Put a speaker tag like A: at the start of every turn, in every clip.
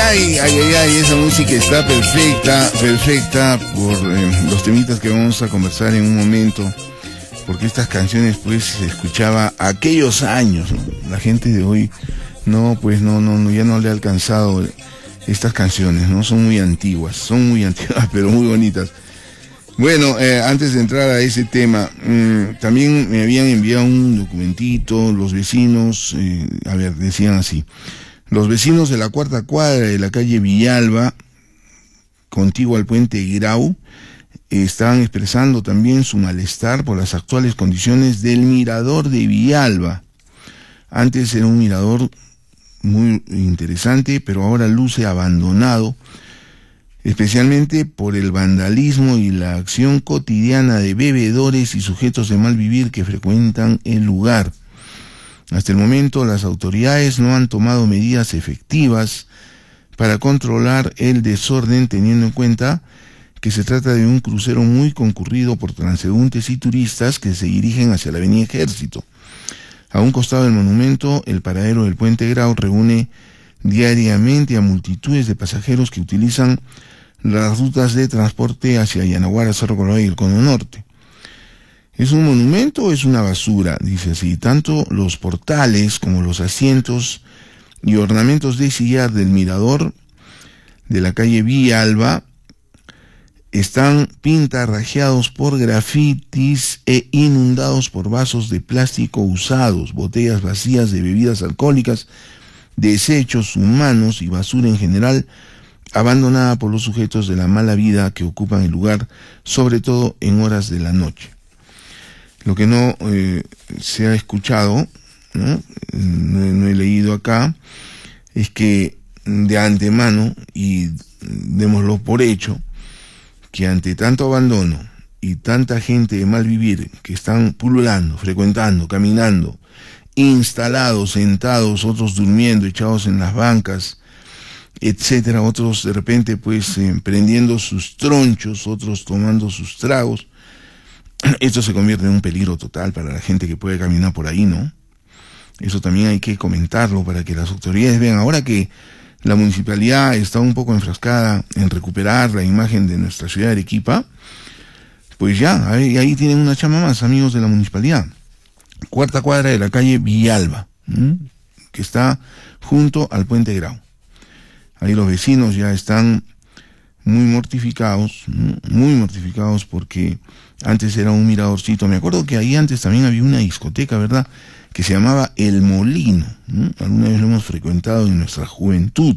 A: Ay, esa música está perfecta por los temitas que vamos a conversar en un momento, porque estas canciones pues se escuchaba aquellos años, ¿no? La gente de hoy no, ya no le ha alcanzado estas canciones, ¿no? Son muy antiguas, pero muy bonitas. Bueno, antes de entrar a ese tema, también me habían enviado un documentito, los vecinos, decían así: los vecinos de la cuarta cuadra de la calle Villalba, contigua al puente Grau, estaban expresando también su malestar por las actuales condiciones del mirador de Villalba. Antes era un mirador muy interesante, pero ahora luce abandonado, especialmente por el vandalismo y la acción cotidiana de bebedores y sujetos de mal vivir que frecuentan el lugar. Hasta el momento, las autoridades no han tomado medidas efectivas para controlar el desorden, teniendo en cuenta que se trata de un crucero muy concurrido por transeúntes y turistas que se dirigen hacia la Avenida Ejército. A un costado del monumento, el paradero del Puente Grau reúne diariamente a multitudes de pasajeros que utilizan las rutas de transporte hacia Yanaguara, Cerro Colorado y el Cono Norte. ¿Es un monumento o es una basura? Dice así. Tanto los portales como los asientos y ornamentos de sillar del mirador de la calle Villalba están pintarrajeados por grafitis e inundados por vasos de plástico usados, botellas vacías de bebidas alcohólicas, desechos humanos y basura en general, abandonada por los sujetos de la mala vida que ocupan el lugar, sobre todo en horas de la noche. Lo que no se ha escuchado, no he leído acá, es que de antemano, y démoslo por hecho, que ante tanto abandono y tanta gente de mal vivir que están pululando, frecuentando, caminando, instalados, sentados, otros durmiendo, echados en las bancas, etcétera, otros de repente pues prendiendo sus tronchos, otros tomando sus tragos, esto se convierte en un peligro total para la gente que puede caminar por ahí, ¿no? Eso también hay que comentarlo para que las autoridades vean. Ahora que la municipalidad está un poco enfrascada en recuperar la imagen de nuestra ciudad de Arequipa, pues ya, ahí tienen una chama más, amigos de la municipalidad. Cuarta cuadra de la calle Villalba, que está junto al Puente Grau. Ahí los vecinos ya están muy mortificados porque antes era un miradorcito. Me acuerdo que ahí antes también había una discoteca, ¿verdad?, que se llamaba El Molino. Alguna vez lo hemos frecuentado en nuestra juventud.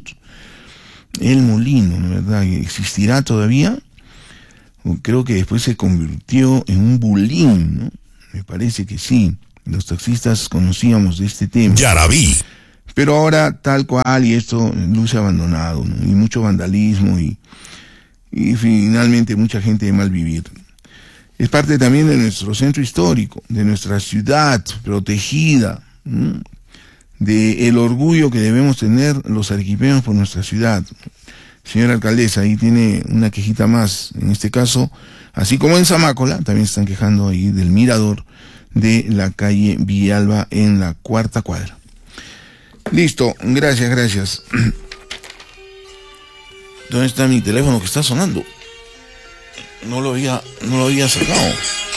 A: El Molino, ¿verdad? ¿Existirá todavía? Creo que después se convirtió en un bulín, ¿no? Me parece que sí. Los taxistas conocíamos de este tema.
B: Yarabí.
A: Pero ahora tal cual, y esto luce abandonado, ¿no? Y mucho vandalismo y finalmente mucha gente de mal vivir. Es parte también de nuestro centro histórico, de nuestra ciudad protegida, de el orgullo que debemos tener los arequipeños por nuestra ciudad. Señora alcaldesa, ahí tiene una quejita más. En este caso, así como en Zamácola, también están quejando ahí del mirador de la calle Villalba en la cuarta cuadra. Listo, gracias. ¿Dónde está mi teléfono que está sonando? No lo había sacado.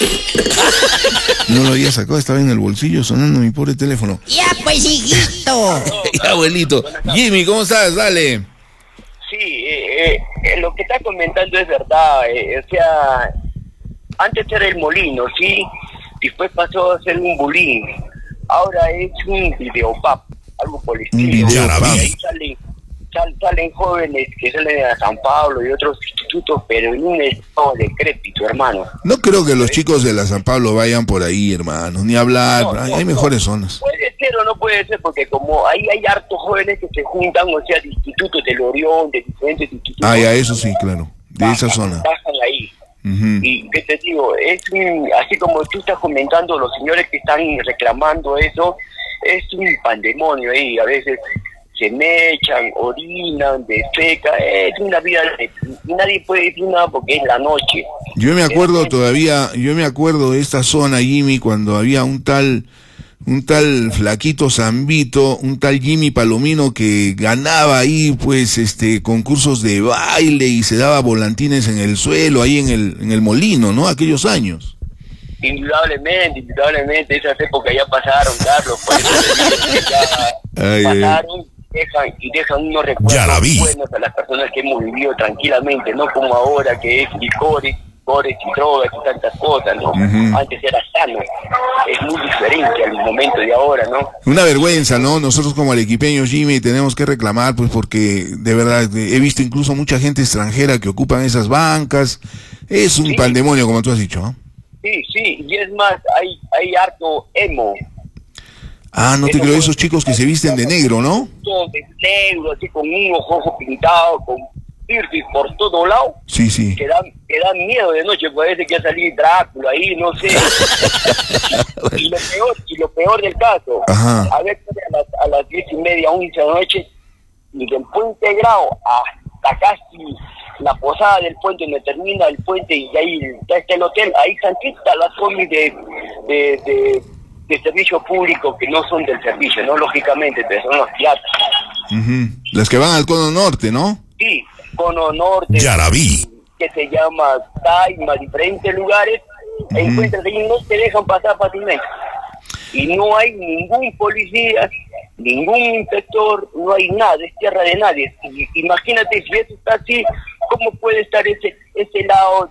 A: No lo había sacado, estaba en el bolsillo sonando mi pobre teléfono.
C: Ya pues, hijito.
A: Ya, abuelito. Jimmy, ¿cómo estás? Dale.
D: Sí, lo que está comentando es verdad. O sea, antes era el molino, ¿sí? Después pasó a ser un bulín. Ahora es un videopub, algo por el estilo. Ahí salen jóvenes que salen a San Pablo y otros institutos, pero en un estado decrépito, hermano.
A: No creo que los chicos de la San Pablo vayan por ahí, hermano, ni hablar. Hay mejores zonas.
D: Puede ser o no puede ser, porque como ahí hay hartos jóvenes que se juntan, o sea, de institutos del Orión, de diferentes institutos.
A: Ya, eso sí, claro, de esa zona.
D: Bajan ahí. Y que te digo, así como tú estás comentando, los señores que están reclamando eso, es un pandemonio ahí. A veces se mechan, orinan, defecan, es una vida, nadie puede decir nada porque es la noche.
A: Yo me acuerdo de esta zona, Jimmy, cuando había un tal un tal Flaquito Zambito, un tal Jimmy Palomino que ganaba ahí pues concursos de baile y se daba volantines en el suelo, ahí en el molino, ¿no? Aquellos años.
D: Indudablemente, esas épocas ya pasaron, Carlos, por eso ya pasaron. Dejan unos recuerdos buenos a las personas que hemos vivido tranquilamente, no como ahora que es licores y drogas y tantas cosas, ¿no? Antes era sano, es muy diferente al momento de ahora, ¿no?
A: Una vergüenza, ¿no? Nosotros como arequipeños, Jimmy, tenemos que reclamar, pues porque de verdad he visto incluso mucha gente extranjera que ocupan esas bancas, es un pandemonio como tú has dicho, ¿no?
D: Sí, y es más, hay harto emo.
A: Ah, no te creo, esos chicos que se visten de negro, ¿no?
D: Todo de negro, así con un ojo pintado, con piercing por todo lado.
A: Sí.
D: Que dan miedo de noche, parece que ha salido Drácula ahí, no sé. y lo peor del caso, a ver, a las 10:30, 11 de la noche, y del Puente Grau hasta casi la posada del puente, donde termina el puente, y ahí está el hotel, ahí están las comis de servicio público que no son del servicio, ¿no? Lógicamente, pero son los piratas.
A: Las que van al Cono Norte, ¿no?
D: Sí, Cono Norte.
B: Ya la vi.
D: Que se llama Taima, diferentes lugares, encuentras ahí, no te dejan pasar fácilmente. Y no hay ningún policía, ningún inspector, no hay nada, es tierra de nadie. Y imagínate, si eso está así, ¿cómo puede estar ese lado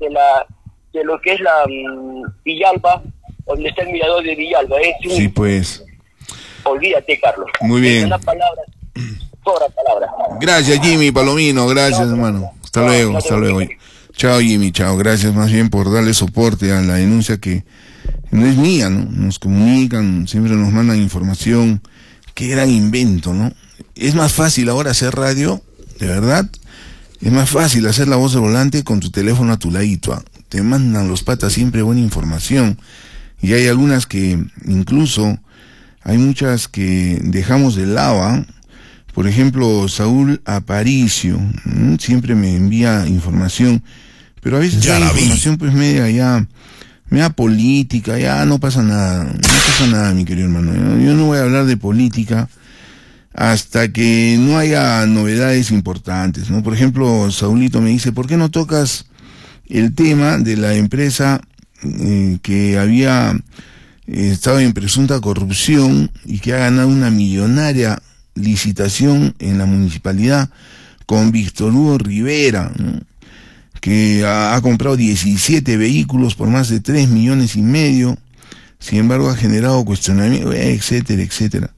D: de lo que es la Villalba, donde está el mirador de Villalba?
A: Sí, pues.
D: Olvídate, Carlos.
A: Muy bien.
D: Una palabra, sobra palabra.
A: Gracias, Jimmy Palomino, gracias, hermano. Hasta luego. Chao, Jimmy, chao. Gracias más bien por darle soporte a la denuncia que no es mía, ¿no? Nos comunican, siempre nos mandan información. Qué gran invento, ¿no? Es más fácil ahora hacer radio, de verdad. Es más fácil hacer la voz del volante con tu teléfono a tu ladito. Te mandan los patas siempre buena información. Y hay algunas que, incluso, hay muchas que dejamos de lado, ¿eh? Por ejemplo, Saúl Aparicio, siempre me envía información, pero a veces la información pues media política, ya no pasa nada, mi querido hermano. Yo no voy a hablar de política hasta que no haya novedades importantes, ¿no? Por ejemplo, Saulito me dice, ¿por qué no tocas el tema de la empresa que había estado en presunta corrupción y que ha ganado una millonaria licitación en la municipalidad con Víctor Hugo Rivera, ¿no? Que ha comprado 17 vehículos por más de 3,5 millones, sin embargo ha generado cuestionamiento, etcétera.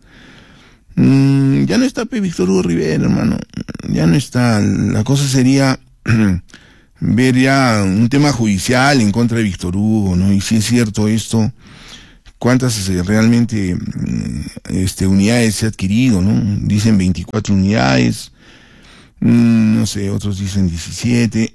A: Ya no está Víctor Hugo Rivera, hermano, ya no está. La cosa sería ver ya un tema judicial en contra de Víctor Hugo, ¿no? Y si es cierto esto, cuántas realmente unidades se ha adquirido, ¿no? Dicen 24 unidades, no sé, otros dicen 17.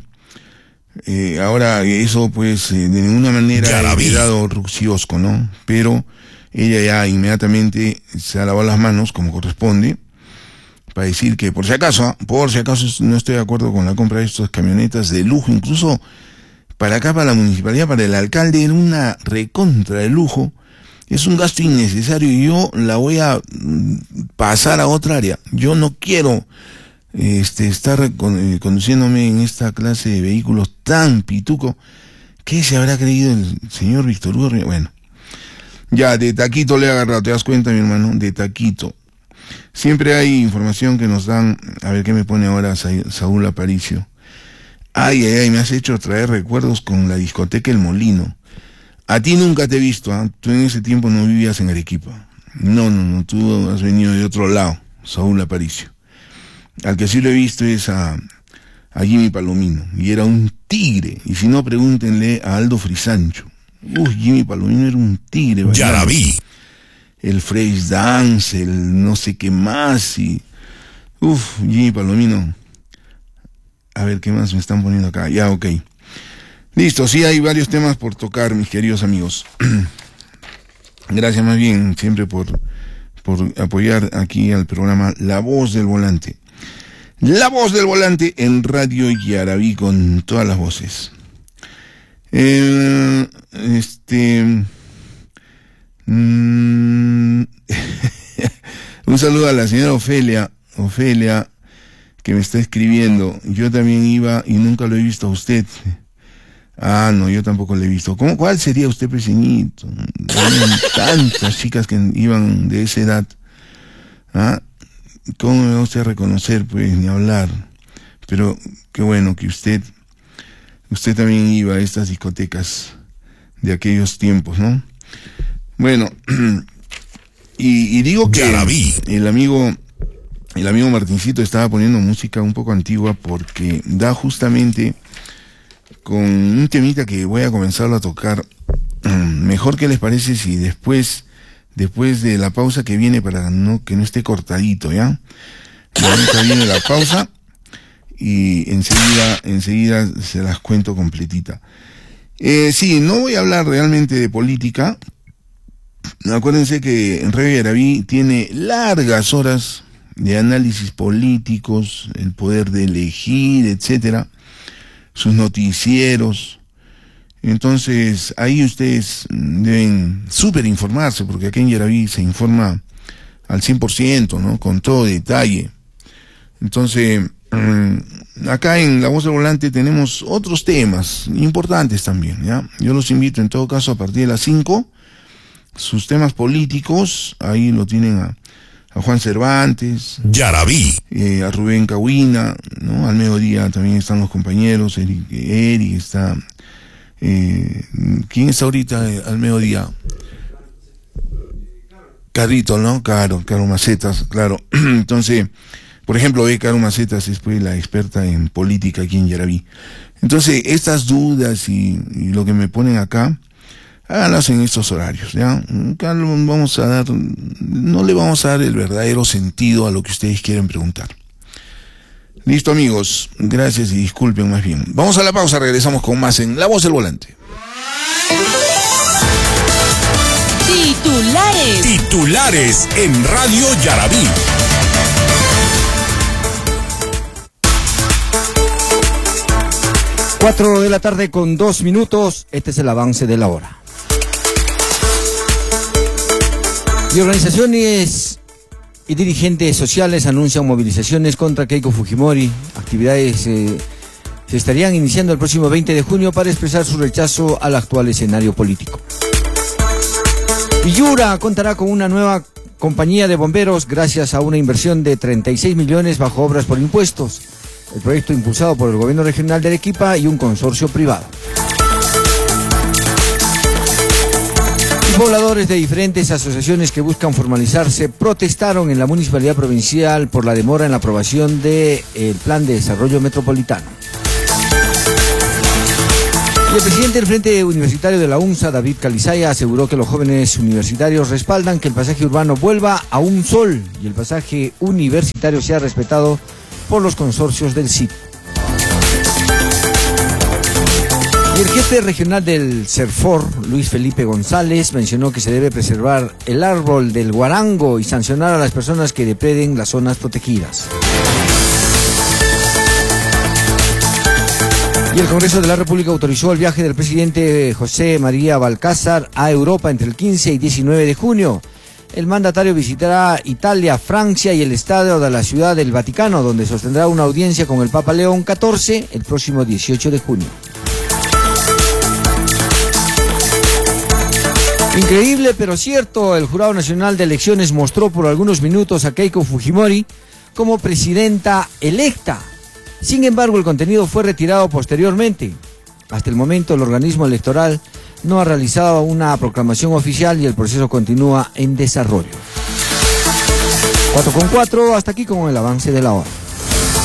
A: Ahora eso pues de ninguna manera ha quedado ruxiosco, ¿no? Pero ella ya inmediatamente se ha lavado las manos como corresponde para decir que por si acaso no estoy de acuerdo con la compra de estas camionetas de lujo, incluso para acá, para la municipalidad, para el alcalde, era una recontra de lujo. Es un gasto innecesario y yo la voy a pasar a otra área. Yo no quiero estar conduciéndome en esta clase de vehículos tan pituco. ¿Qué se habrá creído el señor Víctor Hugo? Bueno, ya de taquito le he agarrado, ¿te das cuenta, mi hermano? De taquito. Siempre hay información que nos dan. A ver qué me pone ahora Saúl Aparicio. Ay, me has hecho traer recuerdos con la discoteca El Molino. A ti nunca te he visto, ¿eh? Tú en ese tiempo no vivías en Arequipa. No, tú has venido de otro lado, Saúl Aparicio. Al que sí lo he visto es a Jimmy Palomino, y era un tigre. Y si no, pregúntenle a Aldo Frisancho. Jimmy Palomino era un tigre.
B: Ya la vi.
A: El Fresh Dance, el no sé qué más, y... Jimmy Palomino... A ver, ¿qué más me están poniendo acá? Ya, ok. Listo, sí hay varios temas por tocar, mis queridos amigos. Gracias más bien siempre por apoyar aquí al programa La Voz del Volante. La Voz del Volante en Radio Yarabí con todas las voces. Un saludo a la señora Ofelia, que me está escribiendo. Yo también iba y nunca lo he visto a usted. Ah, no, yo tampoco lo he visto. ¿Cuál sería usted, pequeñito? Habían tantas chicas que iban de esa edad. ¿Ah? ¿Cómo me va usted a reconocer? Pues ni hablar. Pero qué bueno que usted también iba a estas discotecas de aquellos tiempos, ¿no? Bueno, y digo que el amigo Martincito estaba poniendo música un poco antigua porque da justamente con un temita que voy a comenzarlo a tocar. Mejor, ¿qué les parece si después de la pausa que viene, para que no esté cortadito, ¿ya? Ahorita viene la pausa y enseguida se las cuento completita. Sí, no voy a hablar realmente de política. Acuérdense que Radio Yaraví tiene largas horas de análisis políticos, el poder de elegir, etcétera, sus noticieros. Entonces, ahí ustedes deben súper informarse, porque aquí en Yaraví se informa al 100%, ¿no? Con todo detalle. Entonces, acá en La Voz del Volante tenemos otros temas importantes también, ¿ya? Yo los invito en todo caso a partir de las 5, sus temas políticos, ahí lo tienen a Juan Cervantes,
B: Yaraví,
A: a Rubén Cahuina, ¿no? Al mediodía también están los compañeros, Eric está... ¿quién está ahorita al mediodía? Carrito, ¿no? Caro Macetas, claro. Entonces, por ejemplo, Caro Macetas es pues la experta en política aquí en Yaraví. Entonces, estas dudas y lo que me ponen acá, háganlas en estos horarios, ¿ya? Acá no le vamos a dar el verdadero sentido a lo que ustedes quieren preguntar. Listo, amigos, gracias y disculpen más bien. Vamos a la pausa, regresamos con más en La Voz del Volante.
B: Titulares en Radio Yaraví.
E: Cuatro de la tarde con 2 minutos, este es el avance de la hora. Y organizaciones y dirigentes sociales anuncian movilizaciones contra Keiko Fujimori. Actividades se estarían iniciando el próximo 20 de junio para expresar su rechazo al actual escenario político. Piura contará con una nueva compañía de bomberos gracias a una inversión de 36 millones bajo obras por impuestos. El proyecto impulsado por el gobierno regional de Arequipa y un consorcio privado. Pobladores de diferentes asociaciones que buscan formalizarse protestaron en la municipalidad provincial por la demora en la aprobación del Plan de Desarrollo Metropolitano. Y el presidente del Frente Universitario de la UNSA, David Calizaya, aseguró que los jóvenes universitarios respaldan que el pasaje urbano vuelva a un sol y el pasaje universitario sea respetado por los consorcios del CIT. Y el jefe regional del CERFOR, Luis Felipe González, mencionó que se debe preservar el árbol del guarango y sancionar a las personas que depreden las zonas protegidas. Y el Congreso de la República autorizó el viaje del presidente José María Balcázar a Europa entre el 15 y 19 de junio. El mandatario visitará Italia, Francia y el Estado de la Ciudad del Vaticano, donde sostendrá una audiencia con el Papa León XIV el próximo 18 de junio. Increíble pero cierto, el Jurado Nacional de Elecciones mostró por algunos minutos a Keiko Fujimori como presidenta electa. Sin embargo, el contenido fue retirado posteriormente. Hasta el momento, el organismo electoral no ha realizado una proclamación oficial y el proceso continúa en desarrollo. 4:04, hasta aquí con el avance de la hora.